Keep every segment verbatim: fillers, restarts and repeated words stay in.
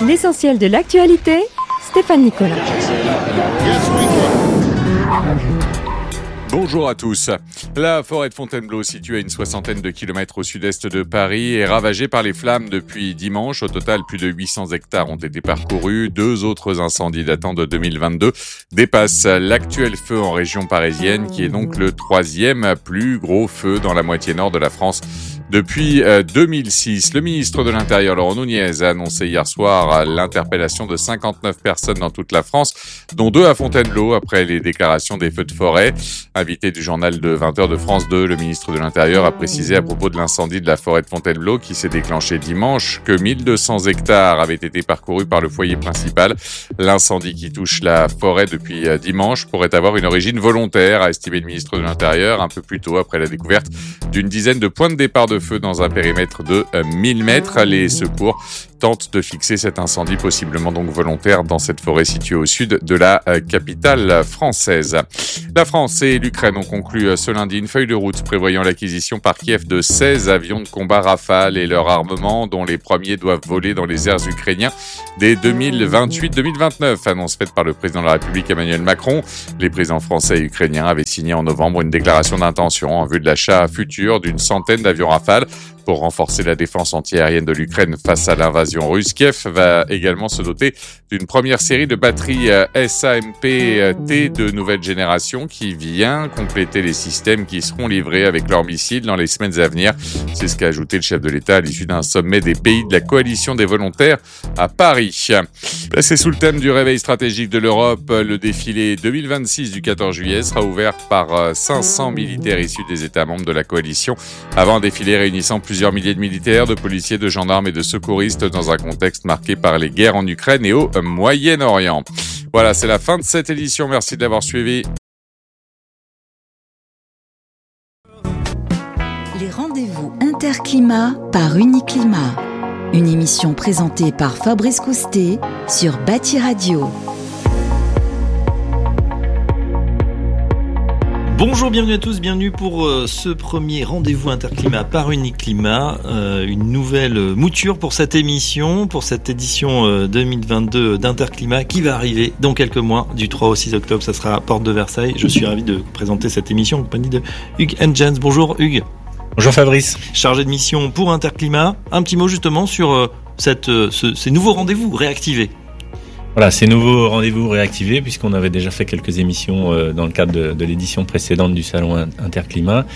L'essentiel de l'actualité, Stéphane Nicolas. Bonjour à tous. La forêt de Fontainebleau, située à une soixantaine de kilomètres au sud-est de Paris, est ravagée par les flammes depuis dimanche. Au total, plus de huit cents hectares ont été parcourus. Deux autres incendies datant de deux mille vingt-deux dépassent l'actuel feu en région parisienne, qui est donc le troisième plus gros feu dans la moitié nord de la France depuis deux mille six. Le ministre de l'Intérieur, Laurent Nunez, a annoncé hier soir l'interpellation de cinquante-neuf personnes dans toute la France, dont deux à Fontainebleau, après les déclarations des feux de forêt. Invité du journal de vingt heures de France deux, le ministre de l'Intérieur a précisé à propos de l'incendie de la forêt de Fontainebleau qui s'est déclenché dimanche que mille deux cents hectares avaient été parcourus par le foyer principal. L'incendie qui touche la forêt depuis dimanche pourrait avoir une origine volontaire, a estimé le ministre de l'Intérieur un peu plus tôt après la découverte d'une dizaine de points de départ de feu dans un périmètre de mille mètres. Les secours tentent de fixer cet incendie possiblement donc volontaire dans cette forêt située au sud de la capitale française. La France et l'Ukraine ont conclu ce lundi une feuille de route prévoyant l'acquisition par Kiev de seize avions de combat Rafale et leur armement, dont les premiers doivent voler dans les airs ukrainiens dès deux mille vingt-huit deux mille vingt-neuf, annonce faite par le président de la République Emmanuel Macron. Les présidents français et ukrainiens avaient signé en novembre une déclaration d'intention en vue de l'achat futur d'une centaine d'avions Rafale pour renforcer la défense antiaérienne de l'Ukraine face à l'invasion russe. Kiev va également se doter d'une première série de batteries S A M P T de nouvelle génération qui vient compléter les systèmes qui seront livrés avec leurs missiles dans les semaines à venir. C'est ce qu'a ajouté le chef de l'État à l'issue d'un sommet des pays de la coalition des volontaires à Paris. Placé sous le thème du réveil stratégique de l'Europe, le défilé deux mille vingt-six du quatorze juillet sera ouvert par cinq cents militaires issus des États membres de la coalition, avant un défilé réunissant plusieurs Plusieurs milliers de militaires, de policiers, de gendarmes et de secouristes dans un contexte marqué par les guerres en Ukraine et au Moyen-Orient. Voilà, c'est la fin de cette édition. Merci de l'avoir suivi. Les rendez-vous Interclimat par Uniclimat. Une émission présentée par Fabrice Coustet sur Bâti Radio. Bonjour, bienvenue à tous, bienvenue pour euh, ce premier rendez-vous Interclimat par Uniclimat, euh, une nouvelle mouture pour cette émission, pour cette édition euh, deux mille vingt-deux d'Interclimat qui va arriver dans quelques mois, du trois au six octobre, ça sera à Porte de Versailles. Je suis ravi de présenter cette émission en compagnie de Hugues Engels. Bonjour Hugues. Bonjour Fabrice. Chargé de mission pour Interclimat, un petit mot justement sur euh, cette, euh, ce, ces nouveaux rendez-vous réactivés. Voilà, ces nouveaux rendez-vous réactivés, puisqu'on avait déjà fait quelques émissions euh, dans le cadre de, de l'édition précédente du Salon Interclimat.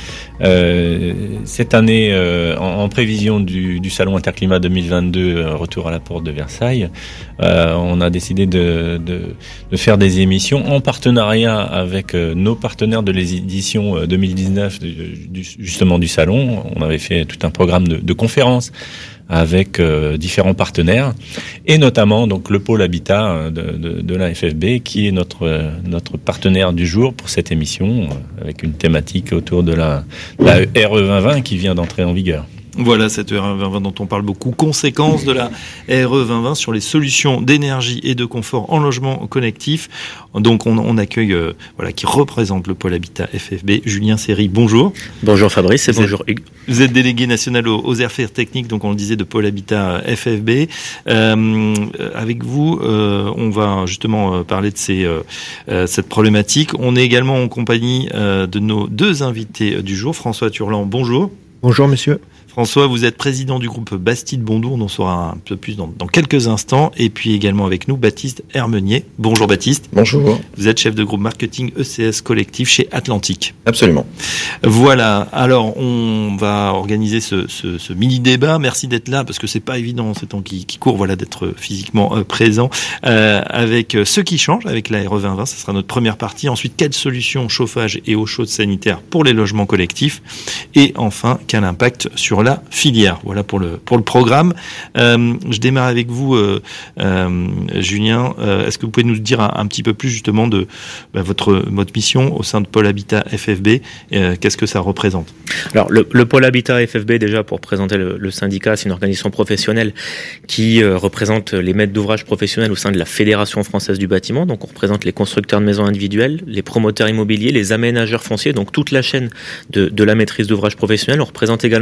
Euh, cette année, euh, en, en prévision du, du Salon Interclimat deux mille vingt-deux, euh, retour à la Porte de Versailles, euh, on a décidé de, de, de faire des émissions en partenariat avec euh, nos partenaires de l'édition euh, deux mille dix-neuf, du, du, justement du Salon. On avait fait tout un programme de, de conférences avec euh, différents partenaires, et notamment donc le pôle habitat de, de, de la F F B, qui est notre euh, notre partenaire du jour pour cette émission, euh, avec une thématique autour de la, la R E vingt vingt qui vient d'entrer en vigueur. Voilà, cette R E vingt vingt dont on parle beaucoup, conséquence de la R E vingt vingt sur les solutions d'énergie et de confort en logement collectif. Donc on, on accueille, euh, voilà, qui représente le pôle habitat F F B, Julien Serry. Bonjour. Bonjour Fabrice et vous bonjour êtes, Hugues. Vous êtes délégué national aux, aux affaires techniques, donc on le disait, de pôle habitat F F B. Euh, avec vous, euh, on va justement parler de ces, euh, cette problématique. On est également en compagnie euh, de nos deux invités du jour. François Turlan, bonjour. Bonjour monsieur. François, vous êtes président du groupe Bastide Bondour, on en saura un peu plus dans, dans quelques instants. Et puis également avec nous, Baptiste Hermenier. Bonjour Baptiste. Bonjour. Vous êtes chef de groupe marketing E C S collectif chez Atlantique. Absolument. Voilà, alors on va organiser ce, ce, ce mini-débat. Merci d'être là, parce que c'est pas évident en ces temps qui, qui courent, voilà, d'être physiquement euh, présent. Euh, avec euh, ce qui change, avec la R E vingt vingt, ce sera notre première partie. Ensuite, quelles solutions chauffage et eau chaude sanitaire pour les logements collectifs. Et enfin, quel impact sur la filière. Voilà pour le pour le programme. Euh, je démarre avec vous, euh, euh, Julien. Euh, est-ce que vous pouvez nous dire un, un petit peu plus justement de bah, votre votre mission au sein de Pôle Habitat F F B? euh, Qu'est-ce que ça représente? Alors le, le Pôle Habitat F F B, déjà pour présenter le, le syndicat, c'est une organisation professionnelle qui euh, représente les maîtres d'ouvrage professionnels au sein de la Fédération française du bâtiment. Donc on représente les constructeurs de maisons individuelles, les promoteurs immobiliers, les aménageurs fonciers, donc toute la chaîne de, de la maîtrise d'ouvrage professionnel. On représente également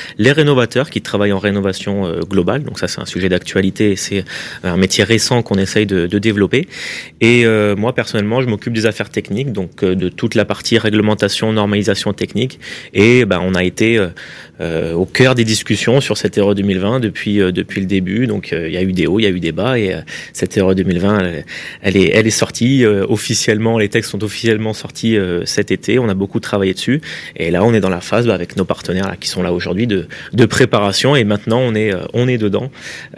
les rénovateurs qui travaillent en rénovation euh, globale. Donc ça, c'est un sujet d'actualité, c'est un métier récent qu'on essaye de, de développer. Et euh, moi, personnellement, je m'occupe des affaires techniques, donc euh, de toute la partie réglementation, normalisation technique. Et ben, on a été euh, euh, au cœur des discussions sur cette R E deux mille vingt depuis euh, depuis le début. Donc euh, il y a eu des hauts, il y a eu des bas, et euh, cette R E deux mille vingt, elle, elle est elle est sortie euh, officiellement. Les textes sont officiellement sortis euh, cet été. On a beaucoup travaillé dessus, et là on est dans la phase bah, avec nos partenaires là, qui sont là aujourd'hui de de préparation. Et maintenant on est euh, on est dedans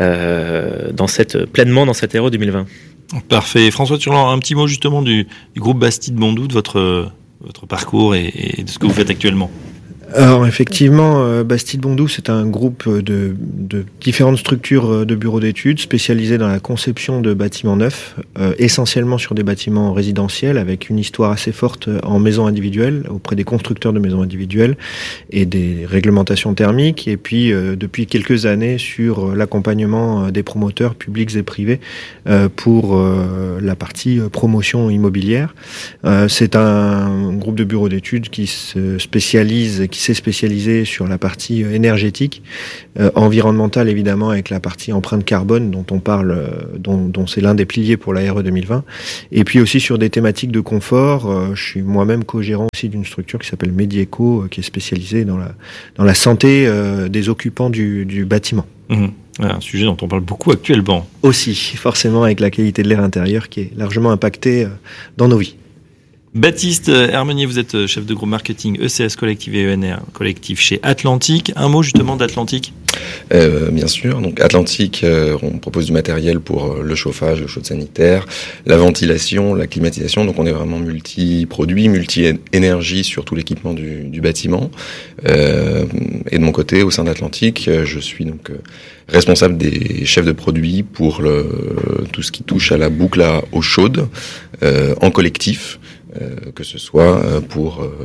euh, dans cette pleinement dans cette R E deux mille vingt. Parfait. François Turland, un petit mot justement du, du groupe Bastide-Bondou, de votre votre parcours et, et de ce que vous faites actuellement. Alors effectivement, euh, Bastide-Bondou, c'est un groupe de, de différentes structures de bureaux d'études spécialisées dans la conception de bâtiments neufs, euh, essentiellement sur des bâtiments résidentiels, avec une histoire assez forte en maisons individuelles, auprès des constructeurs de maisons individuelles et des réglementations thermiques, et puis euh, depuis quelques années sur l'accompagnement des promoteurs publics et privés euh, pour euh, la partie promotion immobilière. Euh, c'est un groupe de bureaux d'études qui se spécialise, qui s'est spécialisé sur la partie énergétique, euh, environnementale évidemment, avec la partie empreinte carbone dont on parle, euh, dont, dont c'est l'un des piliers pour la R E deux mille vingt, et puis aussi sur des thématiques de confort. Euh, je suis moi-même co-gérant aussi d'une structure qui s'appelle Medieco, euh, qui est spécialisée dans la dans la santé euh, des occupants du, du bâtiment. Mmh. Un sujet dont on parle beaucoup actuellement. Aussi, forcément, avec la qualité de l'air intérieur qui est largement impactée euh, dans nos vies. Baptiste Hermenier, vous êtes chef de groupe marketing E C S Collective et E N R Collectif chez Atlantique. Un mot justement d'Atlantique ? Euh, bien sûr. Donc Atlantique, euh, on propose du matériel pour le chauffage, le chaude sanitaire, la ventilation, la climatisation. Donc on est vraiment multi-produits, multi-énergie sur tout l'équipement du, du bâtiment. Euh, et de mon côté, au sein d'Atlantique, je suis donc responsable des chefs de produits pour le, tout ce qui touche à la boucle à eau chaude euh, en collectif. Euh, que ce soit euh, pour euh,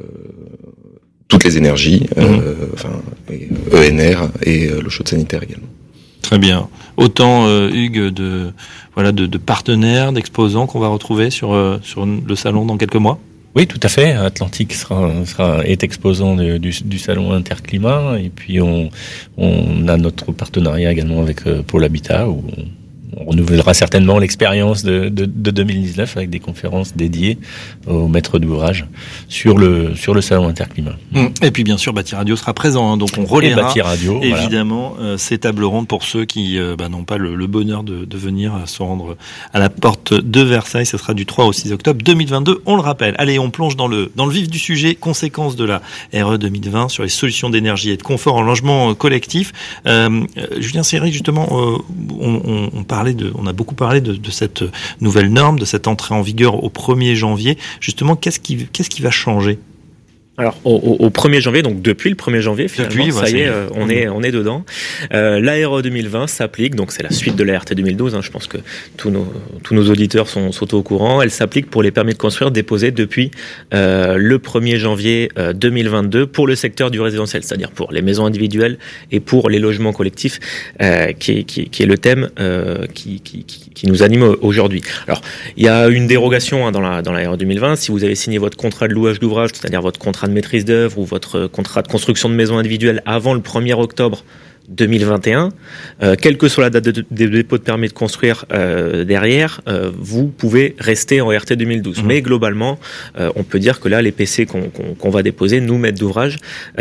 toutes les énergies, euh, mmh. enfin et E N R et euh, l'eau chaude sanitaire également. Très bien. Autant euh, Hugues de voilà de, de partenaires, d'exposants qu'on va retrouver sur euh, sur le salon dans quelques mois. Oui, tout à fait. Atlantique sera, sera est exposant de, du, du salon Interclimat, et puis on on a notre partenariat également avec euh, Pôle Habitat où on, On renouvellera certainement l'expérience de, de, de deux mille dix-neuf avec des conférences dédiées aux maîtres d'ouvrage sur le, sur le salon Interclimat. Et puis bien sûr, Bâti Radio sera présent, hein, donc on relaiera Bâti Radio, évidemment voilà. euh, ces tables rondes pour ceux qui euh, bah, n'ont pas le, le bonheur de, de venir euh, se rendre à la porte de Versailles. Ce sera du trois au six octobre deux mille vingt-deux, on le rappelle. Allez, on plonge dans le, dans le vif du sujet, conséquences de la R E deux mille vingt sur les solutions d'énergie et de confort en logement collectif. Euh, Julien Serry, justement, euh, on, on, on parlait De, on a beaucoup parlé de, de cette nouvelle norme, de cette entrée en vigueur au premier janvier. Justement, qu'est-ce qui, qu'est-ce qui va changer ? Alors au, au premier janvier, donc depuis le premier janvier, finalement, depuis, ça ouais, y est, euh, on est on est dedans. Euh, la R E deux mille vingt s'applique, donc c'est la suite de la R T deux mille douze. Hein, je pense que tous nos tous nos auditeurs sont sont au courant. Elle s'applique pour les permis de construire déposés depuis euh, le premier janvier euh, deux mille vingt-deux pour le secteur du résidentiel, c'est-à-dire pour les maisons individuelles et pour les logements collectifs, euh, qui, qui qui est le thème euh, qui, qui qui qui nous anime aujourd'hui. Alors il y a une dérogation hein, dans la dans la R E deux mille vingt. Si vous avez signé votre contrat de louage d'ouvrage, c'est-à-dire votre contrat de maîtrise d'œuvre ou votre contrat de construction de maison individuelle avant le premier octobre deux mille vingt et un, euh, quelle que soit la date de, de, de dépôt de permis de construire euh, derrière, euh, vous pouvez rester en R T deux mille douze. Mmh. Mais globalement, euh, on peut dire que là, les P C qu'on, qu'on, qu'on va déposer, nous, maîtres d'ouvrage,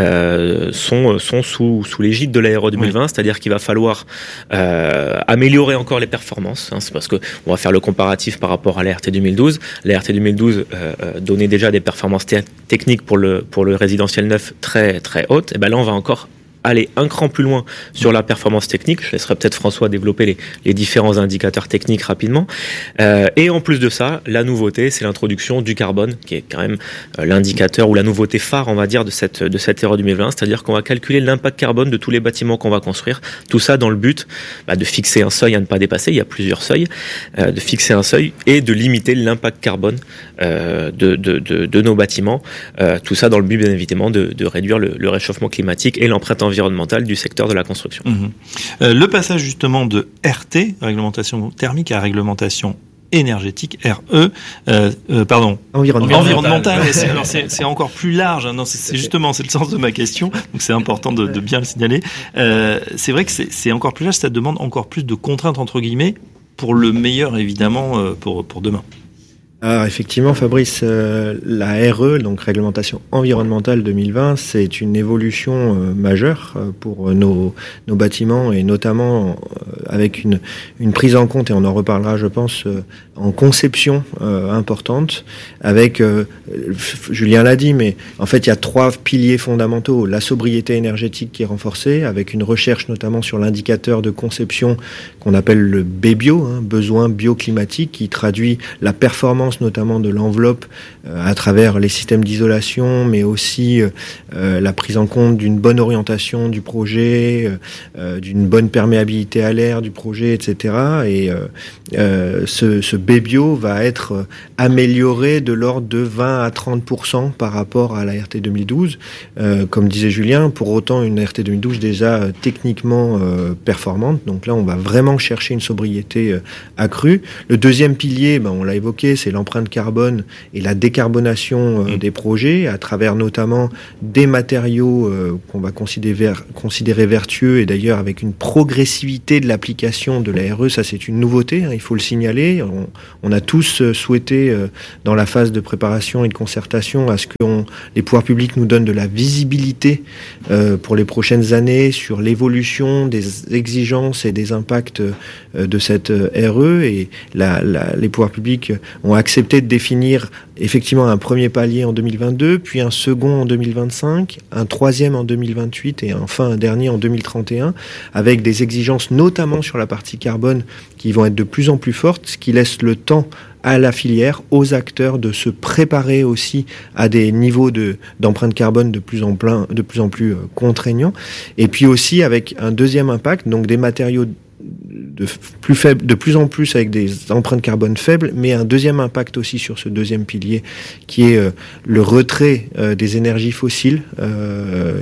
euh, sont, sont sous, sous l'égide de la R E deux mille vingt, mmh. c'est-à-dire qu'il va falloir euh, améliorer encore les performances. Hein, c'est parce que on va faire le comparatif par rapport à la R T deux mille douze. La R T deux mille douze euh, donnait déjà des performances te- techniques pour le, pour le résidentiel neuf très, très hautes. Et ben là, on va encore aller un cran plus loin sur la performance technique. Je laisserai peut-être François développer les, les différents indicateurs techniques rapidement. Euh, et en plus de ça, la nouveauté, c'est l'introduction du carbone, qui est quand même euh, l'indicateur ou la nouveauté phare, on va dire, de cette de cette R E deux mille vingt. C'est-à-dire qu'on va calculer l'impact carbone de tous les bâtiments qu'on va construire. Tout ça dans le but bah, de fixer un seuil à ne pas dépasser. Il y a plusieurs seuils. Euh, de fixer un seuil et de limiter l'impact carbone euh, de, de, de, de nos bâtiments. Euh, tout ça dans le but, bien évidemment, de, de réduire le, le réchauffement climatique et l'empreinte environnementale environnementale du secteur de la construction. Mmh. Euh, le passage justement de R T, réglementation thermique, à réglementation énergétique, R E, euh, euh, pardon, environnemental. environnemental. c'est, alors c'est, c'est encore plus large. Hein. Non, c'est, c'est justement c'est le sens de ma question. Donc c'est important de, de bien le signaler. Euh, c'est vrai que c'est, c'est encore plus large. Ça demande encore plus de contraintes entre guillemets pour le meilleur évidemment euh, pour pour demain. Alors effectivement, Fabrice, euh, la R E, donc réglementation environnementale deux mille vingt, c'est une évolution euh, majeure euh, pour nos, nos bâtiments et notamment euh, avec une, une prise en compte, et on en reparlera je pense, euh, en conception euh, importante, avec, euh, Julien l'a dit, mais en fait il y a trois piliers fondamentaux. La sobriété énergétique qui est renforcée, avec une recherche notamment sur l'indicateur de conception qu'on appelle le B bio, hein, besoin bioclimatique, qui traduit la performance notamment de l'enveloppe euh, à travers les systèmes d'isolation, mais aussi euh, la prise en compte d'une bonne orientation du projet, euh, d'une bonne perméabilité à l'air du projet, et cetera. Et euh, euh, ce, ce B bio va être amélioré de l'ordre de vingt à trente pour cent par rapport à la R T deux mille douze. Euh, comme disait Julien, pour autant une R T deux mille douze déjà euh, techniquement euh, performante. Donc là, on va vraiment chercher une sobriété euh, accrue. Le deuxième pilier, ben, on l'a évoqué, c'est l'empreinte carbone et la décarbonation euh, mmh. des projets, à travers notamment des matériaux euh, qu'on va considérer, ver- considérer vertueux, et d'ailleurs avec une progressivité de l'application de la R E, ça c'est une nouveauté, hein, il faut le signaler. On, on a tous euh, souhaité, euh, dans la phase de préparation et de concertation, à ce que on, les pouvoirs publics nous donnent de la visibilité euh, pour les prochaines années sur l'évolution des exigences et des impacts euh, de cette euh, R E, et la, la, les pouvoirs publics ont accepté de définir effectivement un premier palier en deux mille vingt-deux, puis un second en deux mille vingt-cinq, un troisième en deux mille vingt-huit et enfin un dernier en deux mille trente et un, avec des exigences notamment sur la partie carbone qui vont être de plus en plus fortes, ce qui laisse le temps à la filière, aux acteurs de se préparer aussi à des niveaux de, d'empreinte carbone de plus en plein, de plus en plus euh, contraignants, et puis aussi avec un deuxième impact, donc des matériaux de plus faible, de plus en plus avec des empreintes carbone faibles, mais un deuxième impact aussi sur ce deuxième pilier qui est euh, le retrait euh, des énergies fossiles, euh,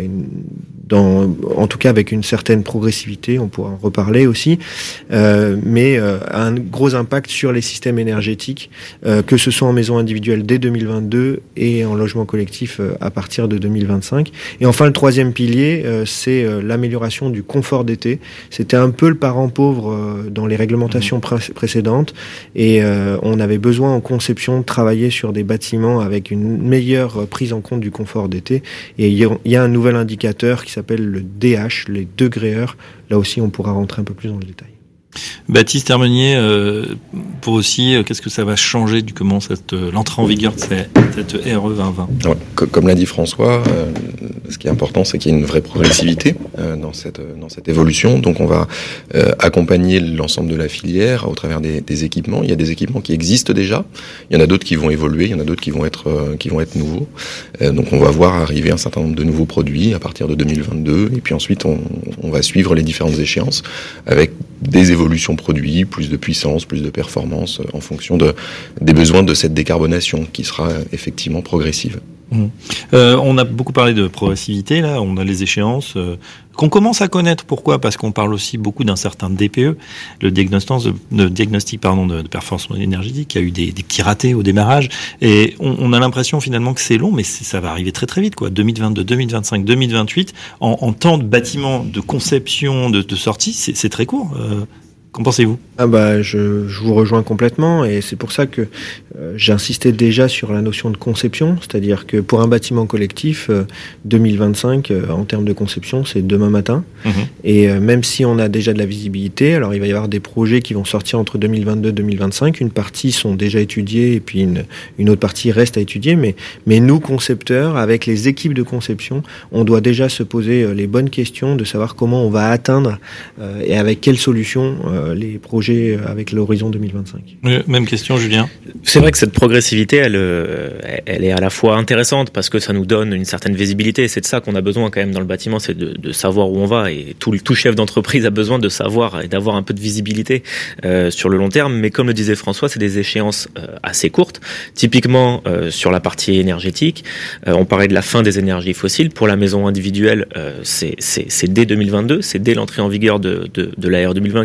dans, en tout cas avec une certaine progressivité, on pourra en reparler aussi, euh, mais euh, un gros impact sur les systèmes énergétiques, euh, que ce soit en maison individuelle dès deux mille vingt-deux et en logement collectif euh, à partir de deux mille vingt-cinq. Et enfin le troisième pilier, euh, c'est euh, l'amélioration du confort d'été. C'était un peu le parent pauvre euh, dans les réglementations pré- précédentes, et euh, on avait besoin en conception de travailler sur des bâtiments avec une meilleure prise en compte du confort d'été. Et il y, y a un nouvel indicateur qui s'appelle le D H, les degrés heures. Là aussi, on pourra rentrer un peu plus dans le détail. Baptiste Hermenier, euh, pour aussi, euh, qu'est-ce que ça va changer du comment cette euh, l'entrée en vigueur de cette, cette R E vingt vingt? Ouais, comme l'a dit François, euh, ce qui est important, c'est qu'il y ait une vraie progressivité euh, dans cette dans cette évolution. Donc, on va euh, accompagner l'ensemble de la filière au travers des, des équipements. Il y a des équipements qui existent déjà. Il y en a d'autres qui vont évoluer. Il y en a d'autres qui vont être euh, qui vont être nouveaux. Euh, donc, on va voir arriver un certain nombre de nouveaux produits à partir de deux mille vingt-deux. Et puis ensuite, on, on va suivre les différentes échéances avec des évolutions produits, plus de puissance, plus de performance en fonction de, des besoins de cette décarbonation qui sera effectivement progressive. Mmh. Euh, on a beaucoup parlé de progressivité, là, on a les échéances euh, qu'on commence à connaître. Pourquoi ? Parce qu'on parle aussi beaucoup d'un certain D P E, le diagnostic, de, diagnostic pardon, de, de performance énergétique. Il y a eu des, des petits ratés au démarrage, et on, on a l'impression finalement que c'est long, mais c'est, ça va arriver très très vite, quoi. deux mille vingt-deux, deux mille vingt-cinq, deux mille vingt-huit, en, en temps de bâtiment, de conception, de, de sortie, c'est, c'est très court. Euh, Qu'en pensez-vous ? Ah bah je, je vous rejoins complètement, et c'est pour ça que euh, j'insistais déjà sur la notion de conception, c'est-à-dire que pour un bâtiment collectif, euh, deux mille vingt-cinq euh, en termes de conception, c'est demain matin. Mmh. Et euh, même si on a déjà de la visibilité, alors il va y avoir des projets qui vont sortir entre deux mille vingt-deux et deux mille vingt-cinq, une partie sont déjà étudiés et puis une, une autre partie reste à étudier, mais, mais nous concepteurs, avec les équipes de conception, on doit déjà se poser les bonnes questions de savoir comment on va atteindre euh, et avec quelles solutions euh, les projets avec l'horizon deux mille vingt-cinq. Même question, Julien. C'est vrai que cette progressivité, elle, elle est à la fois intéressante parce que ça nous donne une certaine visibilité. C'est de ça qu'on a besoin quand même dans le bâtiment, c'est de, de savoir où on va. Et tout, tout chef d'entreprise a besoin de savoir et d'avoir un peu de visibilité euh, sur le long terme. Mais comme le disait François, c'est des échéances euh, assez courtes. Typiquement euh, sur la partie énergétique, euh, on parlait de la fin des énergies fossiles. Pour la maison individuelle, euh, c'est, c'est, c'est dès deux mille vingt-deux, c'est dès l'entrée en vigueur de, de, de l'A R deux mille vingt qu'il sera beaucoup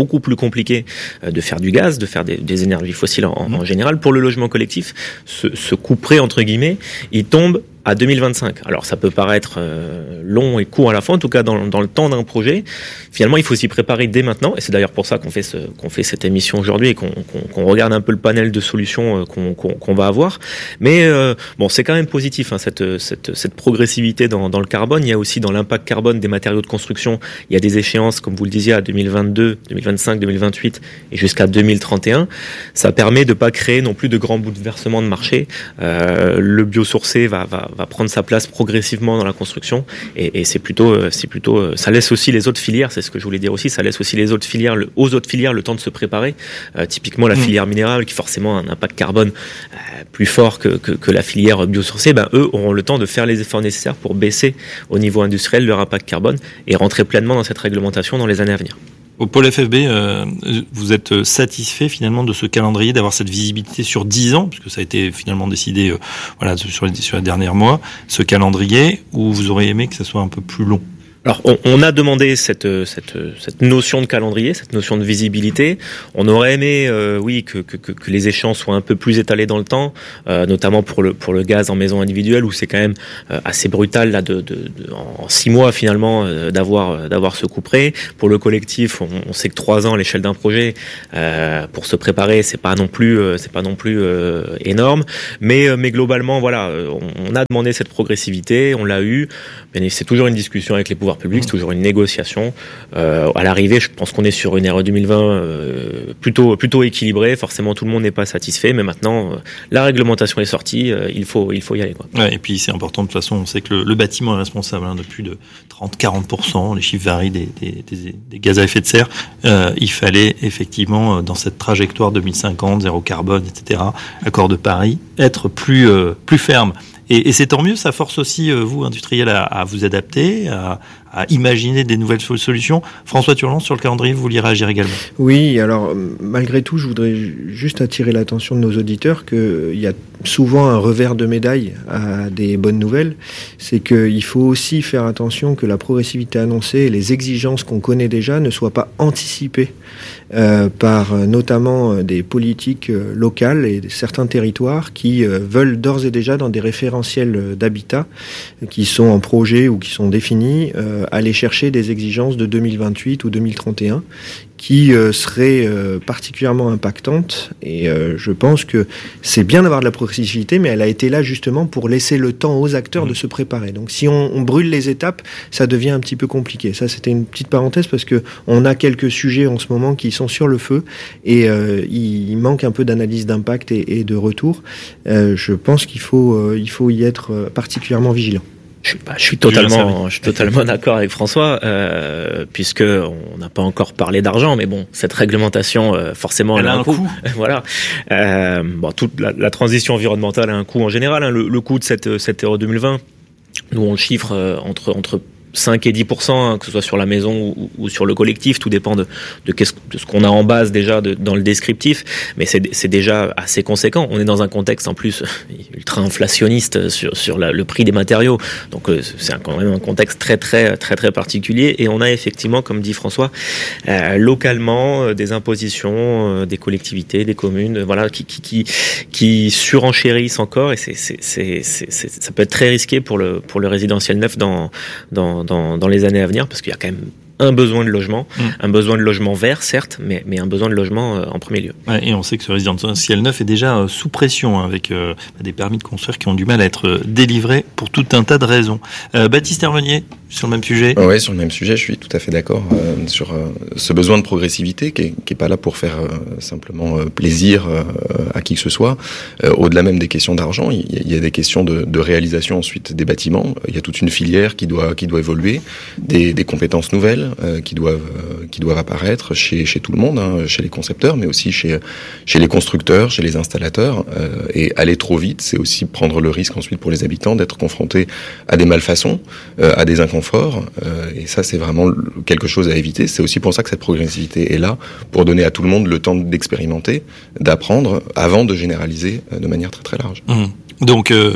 beaucoup plus compliqué euh, de faire du gaz, de faire des, des énergies fossiles en, en général. Pour le logement collectif, ce, ce couperet, entre guillemets, il tombe à deux mille vingt-cinq. Alors ça peut paraître euh, long et court à la fois, en tout cas dans, dans le temps d'un projet. Finalement, il faut s'y préparer dès maintenant, et c'est d'ailleurs pour ça qu'on fait, ce, qu'on fait cette émission aujourd'hui et qu'on, qu'on, qu'on regarde un peu le panel de solutions euh, qu'on, qu'on, qu'on va avoir. Mais euh, bon, c'est quand même positif, hein, cette, cette, cette progressivité dans, dans le carbone. Il y a aussi dans l'impact carbone des matériaux de construction, il y a des échéances, comme vous le disiez, à deux mille vingt-deux, deux mille vingt-cinq, deux mille vingt-huit et jusqu'à deux mille trente et un. Ça permet de pas créer non plus de grands bouleversements de marché. Euh, le biosourcé va, va va prendre sa place progressivement dans la construction et, et c'est plutôt, c'est plutôt, ça laisse aussi les autres filières, c'est ce que je voulais dire aussi, ça laisse aussi les autres filières, le, aux autres filières le temps de se préparer. Euh, typiquement la mmh. filière minérale qui forcément a un impact carbone euh, plus fort que, que, que la filière biosourcée, ben eux auront le temps de faire les efforts nécessaires pour baisser au niveau industriel leur impact carbone et rentrer pleinement dans cette réglementation dans les années à venir. Au pôle F F B, euh, vous êtes satisfait finalement de ce calendrier, d'avoir cette visibilité sur dix ans, puisque ça a été finalement décidé euh, voilà, sur les, sur les derniers mois, ce calendrier, ou vous auriez aimé que ça soit un peu plus long ? Alors, on, on a demandé cette, cette, cette notion de calendrier, cette notion de visibilité. On aurait aimé, euh, oui, que, que, que les échéances soient un peu plus étalées dans le temps, euh, notamment pour le, pour le gaz en maison individuelle, où c'est quand même euh, assez brutal là, de, de, de, en six mois finalement, euh, d'avoir, d'avoir ce couperet. Pour le collectif, on, on sait que trois ans à l'échelle d'un projet, euh, pour se préparer, c'est pas non plus, euh, c'est pas non plus euh, énorme. Mais, euh, mais globalement, voilà, on, on a demandé cette progressivité, on l'a eu. Mais c'est toujours une discussion avec les pouvoirs public, c'est toujours une négociation. Euh, à l'arrivée, je pense qu'on est sur une R E deux mille vingt euh, plutôt plutôt équilibrée. Forcément, tout le monde n'est pas satisfait, mais maintenant, euh, la réglementation est sortie, euh, il faut il faut y aller, quoi. Ouais, et puis c'est important, de toute façon, on sait que le, le bâtiment est responsable hein, de plus de trente à quarante pour cent, les chiffres varient, des, des, des, des gaz à effet de serre. Euh, il fallait effectivement, dans cette trajectoire deux mille cinquante, zéro carbone, et cetera, accord de Paris, être plus, euh, plus ferme. Et, et c'est tant mieux, ça force aussi, euh, vous, industriels, à, à vous adapter, à, à imaginer des nouvelles solutions. François Turlans, sur le calendrier, vous vouliez réagir également ? Oui, alors malgré tout, je voudrais juste attirer l'attention de nos auditeurs qu'il y a souvent un revers de médaille à des bonnes nouvelles. C'est qu'il faut aussi faire attention que la progressivité annoncée et les exigences qu'on connaît déjà ne soient pas anticipées euh, par notamment des politiques locales et certains territoires qui euh, veulent d'ores et déjà, dans des référentiels d'habitat qui sont en projet ou qui sont définis, euh, aller chercher des exigences de deux mille vingt-huit ou deux mille trente et un qui euh, seraient euh, particulièrement impactantes. Et euh, je pense que c'est bien d'avoir de la progressivité, mais elle a été là justement pour laisser le temps aux acteurs mmh. de se préparer. Donc si on, on brûle les étapes, ça devient un petit peu compliqué. Ça, c'était une petite parenthèse parce que on a quelques sujets en ce moment qui sont sur le feu et euh, il, il manque un peu d'analyse d'impact et, et de retour. Euh, je pense qu'il faut, euh, il faut y être particulièrement vigilant. Je suis, bah, je suis totalement, je suis totalement d'accord avec François, euh, puisque on n'a pas encore parlé d'argent, mais bon, cette réglementation, euh, forcément, elle, elle a un, un coût. coût. Voilà. Euh, bon, toute la, la transition environnementale a un coût en général. Hein. Le, le coût de cette, cette R E deux mille vingt, nous on le chiffre euh, entre entre cinq et dix pour cent, hein, que ce soit sur la maison ou, ou sur le collectif, tout dépend de, de, qu'est-ce, de ce qu'on a en base déjà de, dans le descriptif, mais c'est, c'est déjà assez conséquent. On est dans un contexte en plus ultra inflationniste sur, sur la, le prix des matériaux, donc euh, c'est un, quand même un contexte très très très très particulier, et on a effectivement, comme dit François, euh, localement euh, des impositions, euh, des collectivités, des communes, euh, voilà, qui, qui, qui, qui surenchérissent encore, et c'est, c'est, c'est, c'est, c'est, ça peut être très risqué pour le, pour le résidentiel neuf dans, dans Dans, dans les années à venir, parce qu'il y a quand même un besoin de logement, mmh. un besoin de logement vert, certes, mais, mais un besoin de logement euh, en premier lieu. Ouais, et on sait que ce résidentiel neuf est déjà euh, sous pression, hein, avec euh, des permis de construire qui ont du mal à être euh, délivrés pour tout un tas de raisons. Euh, Baptiste Hervenier, sur le même sujet. Oui, sur le même sujet, je suis tout à fait d'accord euh, sur euh, ce besoin de progressivité qui est, qui est pas là pour faire euh, simplement euh, plaisir euh, à qui que ce soit. Euh, au-delà même des questions d'argent, il y, y a des questions de, de réalisation ensuite des bâtiments. Il y a toute une filière qui doit qui doit évoluer, des, des compétences nouvelles euh, qui doivent euh, qui doivent apparaître chez chez tout le monde, hein, chez les concepteurs, mais aussi chez chez les constructeurs, chez les installateurs. Euh, et aller trop vite, c'est aussi prendre le risque ensuite pour les habitants d'être confrontés à des malfaçons, euh, à des inconvénients fort, euh, et ça c'est vraiment quelque chose à éviter. C'est aussi pour ça que cette progressivité est là, pour donner à tout le monde le temps d'expérimenter, d'apprendre, avant de généraliser euh, de manière très très large. Mmh. Donc euh,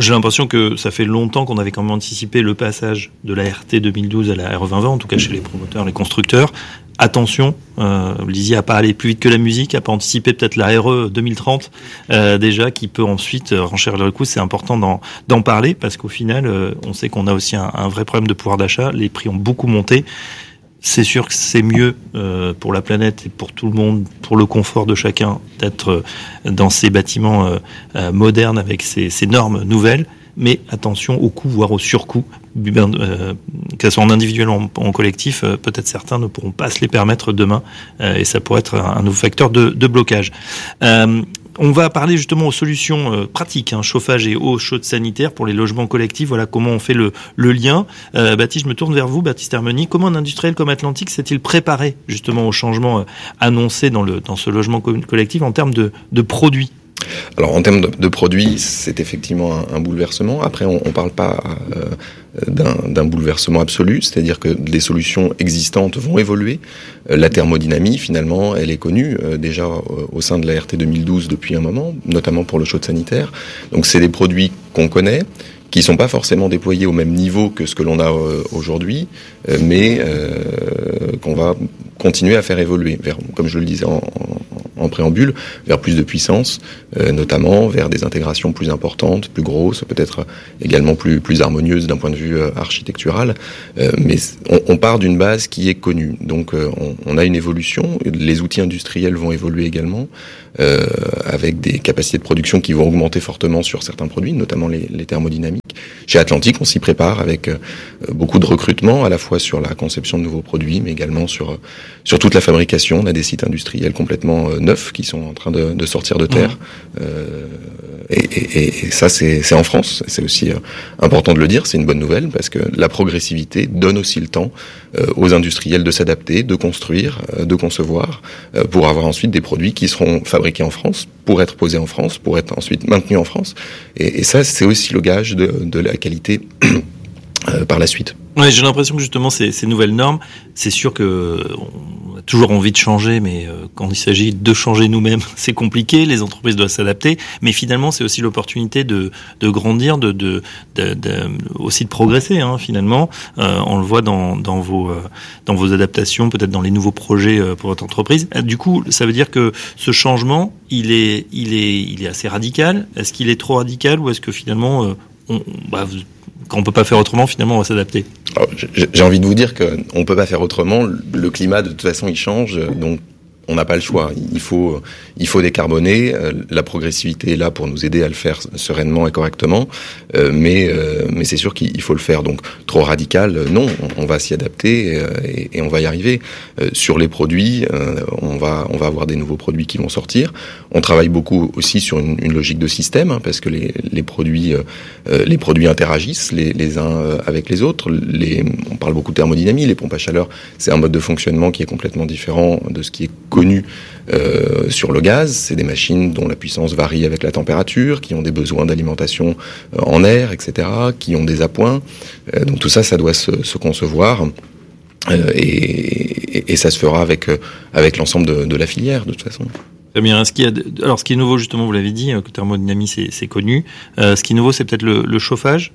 J'ai l'impression que ça fait longtemps qu'on avait quand même anticipé le passage de la R T deux mille douze à la R E vingt vingt, en tout cas chez les promoteurs, les constructeurs. Attention, euh, vous le disiez, à pas aller plus vite que la musique, à pas anticiper peut-être la R E deux mille trente euh, déjà, qui peut ensuite euh, renchérir le coût. C'est important d'en, d'en parler parce qu'au final, euh, on sait qu'on a aussi un, un vrai problème de pouvoir d'achat. Les prix ont beaucoup monté. C'est sûr que c'est mieux euh, pour la planète et pour tout le monde, pour le confort de chacun, d'être euh, dans ces bâtiments euh, euh, modernes avec ces, ces normes nouvelles. Mais attention au coût, voire au surcoût, euh, que ce soit en individuel ou en, en collectif, euh, peut-être certains ne pourront pas se les permettre demain, euh, et ça pourrait être un, un nouveau facteur de, de blocage. Euh, on va parler justement aux solutions euh, pratiques, hein, chauffage et eau chaude sanitaire pour les logements collectifs. Voilà comment on fait le, le lien. Euh, Baptiste, je me tourne vers vous, Baptiste Hermeny. Comment un industriel comme Atlantique s'est-il préparé justement au changement euh, annoncé dans, le, dans ce logement collectif en termes de, de produits ? Alors en termes de, de produits, c'est effectivement un, un bouleversement. Après, on ne parle pas euh, d'un, d'un bouleversement absolu, c'est-à-dire que les solutions existantes vont évoluer. Euh, la thermodynamie, finalement, elle est connue euh, déjà euh, au sein de la R T deux mille douze depuis un moment, notamment pour le chaude sanitaire. Donc c'est des produits qu'on connaît, qui sont pas forcément déployés au même niveau que ce que l'on a euh, aujourd'hui, euh, mais euh, qu'on va continuer à faire évoluer vers, comme je le disais en, en, en préambule, vers plus de puissance, euh, notamment vers des intégrations plus importantes, plus grosses, peut-être également plus plus harmonieuses d'un point de vue euh, architectural. Euh, mais on, on part d'une base qui est connue, donc euh, on, on a une évolution. Les outils industriels vont évoluer également, euh, avec des capacités de production qui vont augmenter fortement sur certains produits, notamment les, les thermodynamiques. Chez Atlantique, on s'y prépare avec euh, beaucoup de recrutement, à la fois sur la conception de nouveaux produits, mais également sur sur toute la fabrication. On a des sites industriels complètement euh, neufs qui sont en train de, de sortir de terre. Mmh. Euh, et, et, et ça, c'est, c'est en France. C'est aussi euh, important de le dire. C'est une bonne nouvelle parce que la progressivité donne aussi le temps euh, aux industriels de s'adapter, de construire, euh, de concevoir, euh, pour avoir ensuite des produits qui seront fabriqués en France, pour être posés en France, pour être ensuite maintenus en France. Et, et ça, c'est aussi le gage de, de la qualité euh, par la suite. Ouais, j'ai l'impression que justement ces, ces nouvelles normes, c'est sûr que on a toujours envie de changer, mais euh, quand il s'agit de changer nous-mêmes, c'est compliqué. Les entreprises doivent s'adapter, mais finalement c'est aussi l'opportunité de, de grandir, de, de, de, de aussi de progresser. Hein, finalement, euh, on le voit dans, dans vos euh, dans vos adaptations, peut-être dans les nouveaux projets euh, pour votre entreprise. Du coup, ça veut dire que ce changement, il est il est il est assez radical. Est-ce qu'il est trop radical ou est-ce que finalement euh, on, bah, vous, quand on peut pas faire autrement, finalement, on va s'adapter. Alors, j'ai envie de vous dire qu'on peut pas faire autrement. Le climat, de toute façon, il change. Donc, on n'a pas le choix. Il faut, il faut décarboner. La progressivité est là pour nous aider à le faire sereinement et correctement. Euh, mais, euh, mais c'est sûr qu'il faut le faire. Donc, trop radical, non. On va s'y adapter et, et on va y arriver. Euh, sur les produits, euh, on va, on va avoir des nouveaux produits qui vont sortir. On travaille beaucoup aussi sur une, une logique de système, hein, parce que les, les produits, euh, les produits interagissent les, les uns avec les autres. Les, on parle beaucoup de thermodynamie. Les pompes à chaleur, c'est un mode de fonctionnement qui est complètement différent de ce qui est connu euh, sur le gaz. C'est des machines dont la puissance varie avec la température, qui ont des besoins d'alimentation euh, en air, et cetera, qui ont des appoints. Euh, donc tout ça, ça doit se, se concevoir. Euh, et, et, et ça se fera avec, euh, avec l'ensemble de, de la filière, de toute façon. Très bien. Ce qui a, alors, ce qui est nouveau, justement, vous l'avez dit, que thermodynamie, c'est, c'est connu. Euh, ce qui est nouveau, c'est peut-être le, le chauffage.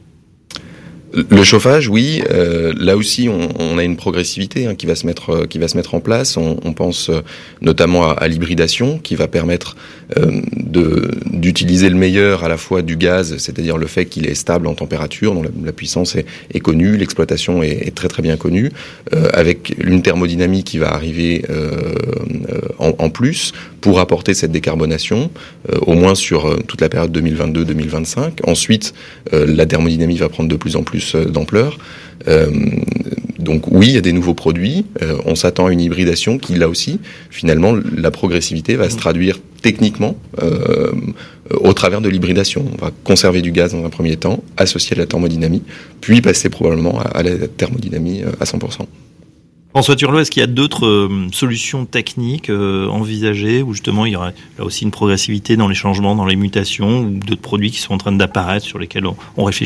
Le chauffage, oui. Euh, là aussi, on, on a une progressivité hein, qui va se mettre, qui va se mettre en place. On, on pense euh, notamment à, à l'hybridation, qui va permettre euh, de d'utiliser le meilleur à la fois du gaz, c'est-à-dire le fait qu'il est stable en température, dont la, la puissance est, est connue, l'exploitation est, est très très bien connue, euh, avec une thermodynamie qui va arriver euh, en, en plus pour apporter cette décarbonation, euh, au moins sur euh, toute la période deux mille vingt-deux deux mille vingt-cinq. Ensuite, euh, la thermodynamie va prendre de plus en plus d'ampleur. Euh, donc oui, il y a des nouveaux produits. Euh, on s'attend à une hybridation qui, là aussi, finalement, la progressivité va se traduire techniquement euh, au travers de l'hybridation. On va conserver du gaz dans un premier temps, associé à la thermodynamie, puis passer probablement à, à la thermodynamie à cent pour cent. François Turlot, est-ce qu'il y a d'autres euh, solutions techniques euh, envisagées où justement il y aura là aussi une progressivité dans les changements, dans les mutations, ou d'autres produits qui sont en train d'apparaître sur lesquels on, on réfléchit déjà ?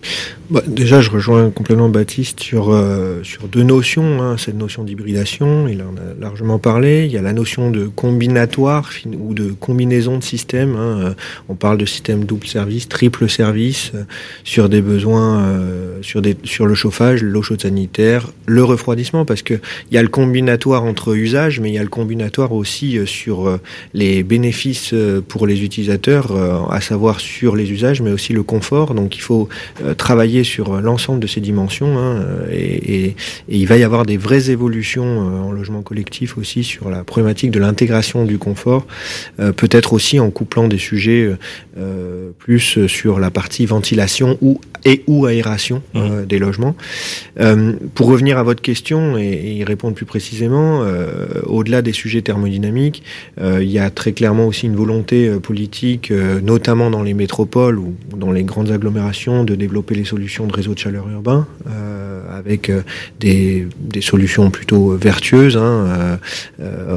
Bah, déjà, je rejoins complètement Baptiste sur euh, sur deux notions. Hein. Cette notion d'hybridation, il en a largement parlé. Il y a la notion de combinatoire ou de combinaison de systèmes. Hein. On parle de système double service, triple service euh, sur des besoins, euh, sur des sur le chauffage, l'eau chaude sanitaire, le refroidissement, parce que il y a le combinatoire entre usages, mais il y a le combinatoire aussi euh, sur euh, les bénéfices euh, pour les utilisateurs, euh, à savoir sur les usages, mais aussi le confort. Donc, il faut euh, travailler sur l'ensemble de ces dimensions, hein, et, et, et il va y avoir des vraies évolutions euh, en logement collectif aussi sur la problématique de l'intégration du confort, euh, peut-être aussi en couplant des sujets euh, plus sur la partie ventilation ou et ou aération euh, mmh. des logements. Euh, pour revenir à votre question et, et y répondre plus précisément, euh, au-delà des sujets thermodynamiques, euh, il y a très clairement aussi une volonté euh, politique, euh, notamment dans les métropoles ou dans les grandes agglomérations, de développer les solutions de réseaux de chaleur urbain, euh, avec euh, des, des solutions plutôt vertueuses, hein, euh,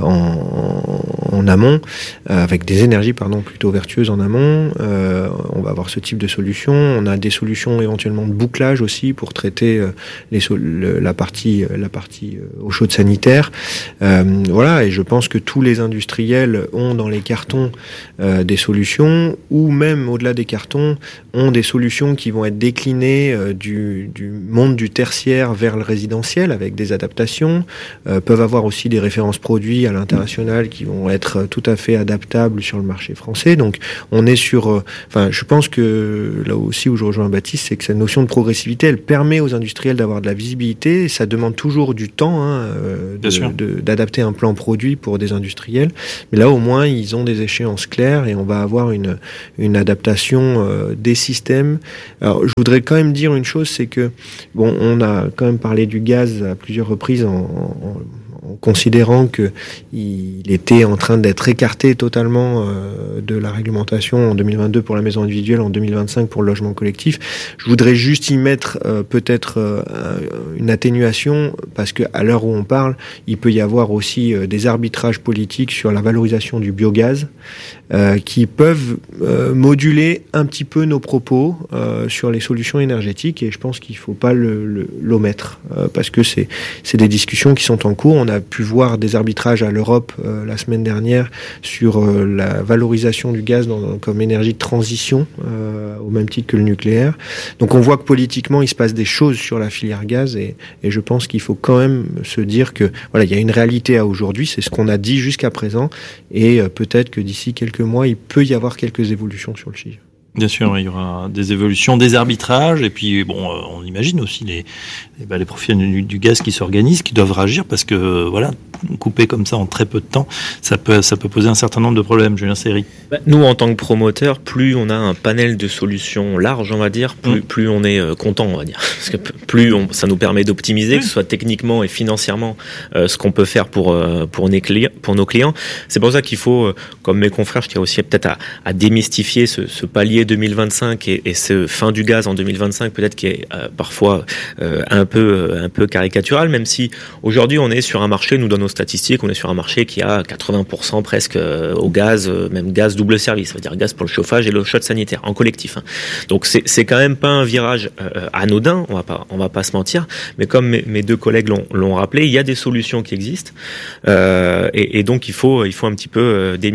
en, en amont, euh, avec des énergies pardon plutôt vertueuses en amont. Euh, on va avoir ce type de solutions. On a des solutions éventuellement de bouclage aussi pour traiter euh, les so- le, la partie la partie euh, eau chaude sanitaire. Euh, voilà, et je pense que tous les industriels ont dans les cartons euh, des solutions, ou même au-delà des cartons, ont des solutions qui vont être déclinées euh, du, du monde du tertiaire vers le résidentiel avec des adaptations, euh, peuvent avoir aussi des références produits à l'international qui vont être tout à fait adaptables sur le marché français. Donc on est sur, euh, enfin je pense que là aussi où je rejoins Baptiste, c'est que cette notion de progressivité, elle permet aux industriels d'avoir de la visibilité. Ça demande toujours du temps, hein, de, de, d'adapter un plan produit pour des industriels, mais là au moins ils ont des échéances claires et on va avoir une, une adaptation euh, des systèmes. Alors je voudrais quand même dire une chose, c'est que bon, on a quand même parlé du gaz à plusieurs reprises en, en, en considérant que il était en train d'être écarté totalement euh, de la réglementation en deux mille vingt-deux pour la maison individuelle, en deux mille vingt-cinq pour le logement collectif. Je voudrais juste y mettre euh, peut-être euh, une atténuation, parce que à l'heure où on parle, il peut y avoir aussi euh, des arbitrages politiques sur la valorisation du biogaz euh, qui peuvent euh, moduler un petit peu nos propos euh, sur les solutions énergétiques, et je pense qu'il faut pas le, le, l'omettre euh, parce que c'est c'est des discussions qui sont en cours. On a pu voir des arbitrages à l'Europe euh, la semaine dernière sur euh, la valorisation du gaz dans, comme énergie de transition, euh, au même titre que le nucléaire. Donc on voit que politiquement il se passe des choses sur la filière gaz, et, et je pense qu'il faut quand même se dire que voilà, il y a une réalité à aujourd'hui, c'est ce qu'on a dit jusqu'à présent, et euh, peut-être que d'ici quelques mois il peut y avoir quelques évolutions sur le sujet. Bien sûr, il y aura des évolutions, des arbitrages, et puis bon, on imagine aussi les les, bah, les profils du, du gaz qui s'organisent, qui doivent réagir, parce que voilà, couper comme ça en très peu de temps, ça peut ça peut poser un certain nombre de problèmes. Julien Seri. Bah, nous, en tant que promoteurs, plus on a un panel de solutions large, on va dire, plus mmh. plus on est euh, content, on va dire, parce que plus on, ça nous permet d'optimiser, mmh. que ce soit techniquement et financièrement, euh, ce qu'on peut faire pour euh, pour nos clients, pour nos clients. C'est pour ça qu'il faut, euh, comme mes confrères, je tiens aussi peut-être à, à démystifier ce, ce palier deux mille vingt-cinq et, et ce fin du gaz en deux mille vingt-cinq, peut-être qui est euh, parfois euh, un peu un peu caricatural, même si aujourd'hui on est sur un marché, nous dans nos statistiques, on est sur un marché qui a quatre-vingts pour cent presque euh, au gaz, euh, même gaz double service, ça veut dire gaz pour le chauffage et l'eau chaude sanitaire en collectif. Hein. Donc c'est c'est quand même pas un virage euh, anodin, on va pas on va pas se mentir, mais comme mes, mes deux collègues l'ont l'ont rappelé, il y a des solutions qui existent, euh, et, et donc il faut il faut un petit peu euh, démystifier